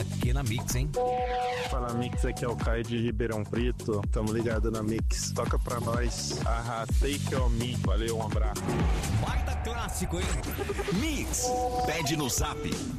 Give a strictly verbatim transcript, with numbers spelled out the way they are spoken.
Aqui na Mix, hein? Fala Mix, aqui é o Caio de Ribeirão Preto. Tamo ligado na Mix. Toca pra nós. Arrastei que é o Mi. Valeu, um abraço. Baita clássico, hein? Mix, pede no Zap